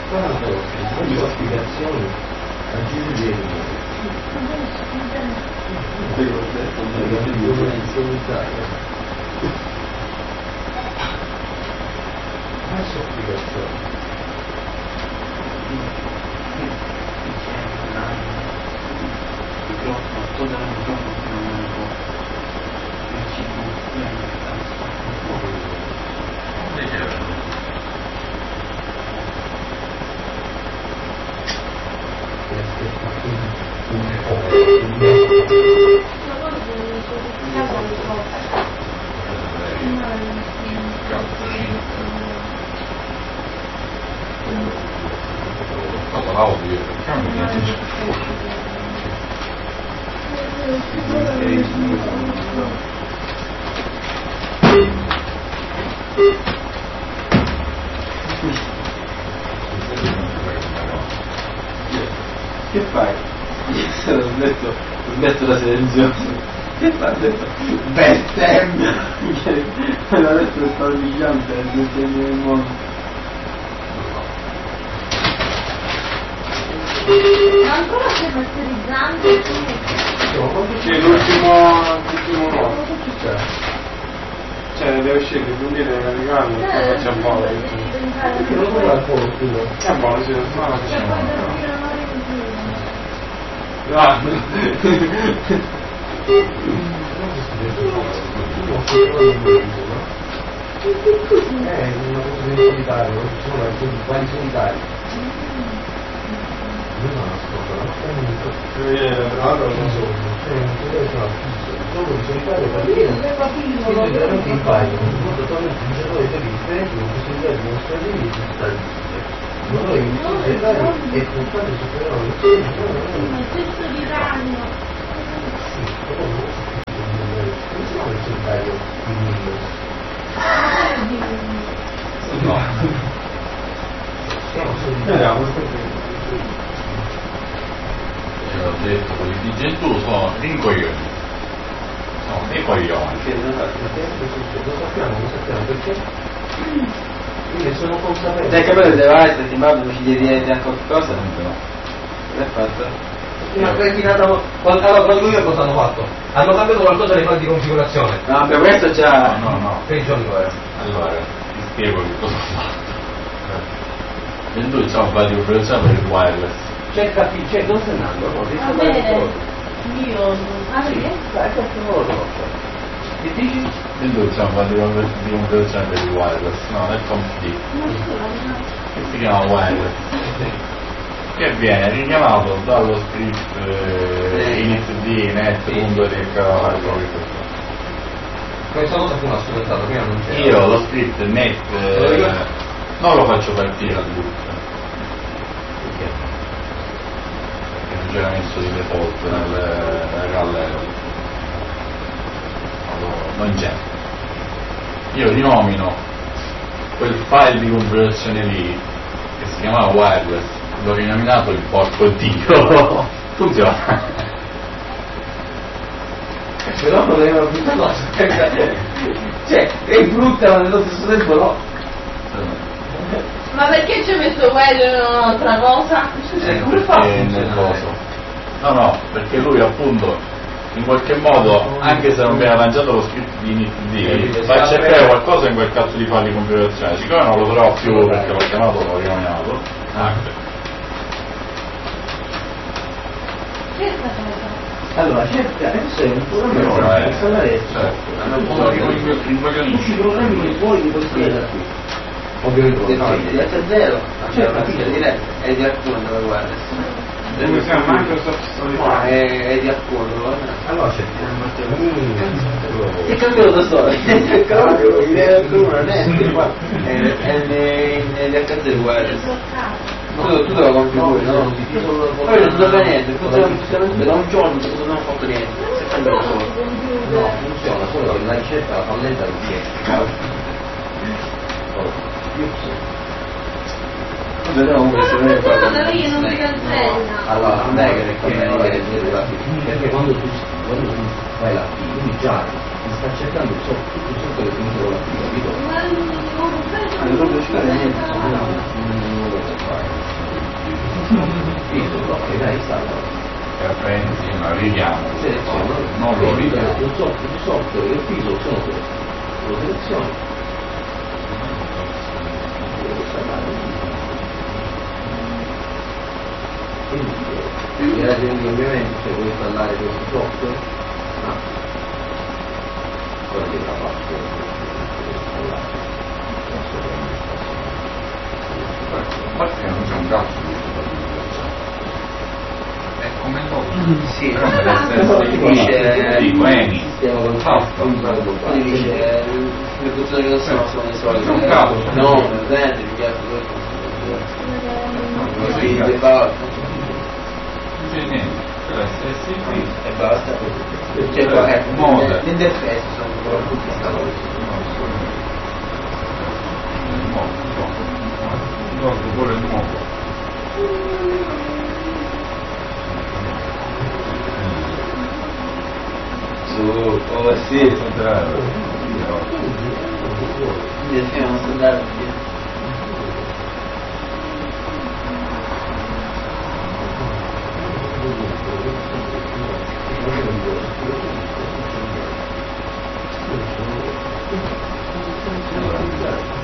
Quindi ho spiegazioni aggiungendo adesso spiegazioni che fai? Smetto la televisione. Che fai? Ho detto bestemmia. Adesso è stravigante le bestemmie del mondo. Ma ancora c'è masterizzante? Sì, l'ultimo no. Cioè deve uscire il bambino americano e poi faccia buono. Perché non vuole ancora il culo? È buono, sì, no, facciamo. Una cosa di solitario, non ci sono alcuni quali solitari. Io non ascolto, non solo di solitario perché veramente impaio, un totalmente un giocatore di differenti con possibilità di dimostrare di risultati. Non è un solitario e puntate superano le Ma questo di ragno. sì, però non siamo il solitario di Windows. No. Siamo solitari. Ho detto, quelli di Gentù sono rincoglioni, sono dei coglioni. Lo sappiamo perché io ne sono consapevole. Hai capito se vai se ti mando ci chiedi a qualcosa? No. Che hai fatto? Quando io cosa hanno fatto? Hanno cambiato qualcosa nei file di configurazione. No, per questo già. No. Che giorno era? Allora, ti spiego che cosa ho fatto. Gentù c'ha un paio di operazione per il wireless. C'è non stai andando, no? Va bene. Io. Ah, perché? Che dici? Gentù c'ha un paio di operazione per il wireless, no, nel computer, Ma scusa, che si chiama wireless. Che viene richiamato dallo script initd net.dk. Questa cosa fu una studenza, prima non c'era. Io lo script net non lo faccio partire al boot perché non c'era messo di default nel rallero, non c'è. Io rinomino quel file di configurazione lì che si chiamava wireless, l'ho rinominato il porco dio. Funziona. Però non è una brutta cosa. Cioè, è brutta ma nello stesso tempo no. ma perché ci hai messo quello e non un'altra cosa? Come fa? Nel coso. No, perché lui appunto in qualche modo, anche se non viene lanciato lo script di initd, va a cercare qualcosa in quel cazzo di file di configurazione. Siccome non lo trovo più perché l'ho chiamato, l'ho rinominato, Cerca cosa. Allora, cerca, adesso è un programma per installare tutti i programmi che vuoi di questa qui. Ovviamente È zero, c'è una figlia diretta, è di alcune dove guarda. Come si chiama Microsoft No, Solitaire? è di alcune, allora cerchiamo. Che cambio da storia? Cambio, idea alcuna, è di HD wireless. Tu te lo configuri, no? Poi non dove niente, funzionamento da un giorno non ho fatto niente. No, funziona, solo che la ricetta la falletta non riesce. Vediamo questo non è Scusa, da lì non si cancella. Allora, non è perché quando tu fai la P, quindi già ti sta cercando tutto il software che finisce con la P, capito? Ma non proprio niente. e dai installa. E prendi una richiamo, non lo richiamo. Il software e il piso sono questo, lo selezioni. Quindi ovviamente se vuoi installare questo software, quello che la faccio installare. A parte che non c'è un cazzo di è come il logo. Sì, Però deve essere dico, Eni. poi dice le persone che non sono i soliti. Un capo. No, per vendere, mi piace questo. Sì, le fa. Non c'è niente, però è E basta. Cioè, qua, ecco, moda. l'interfaccia sono tutti installati. Nuovo, pure nuovo. Su, oh sì. Bravo. Quindi stiamo andando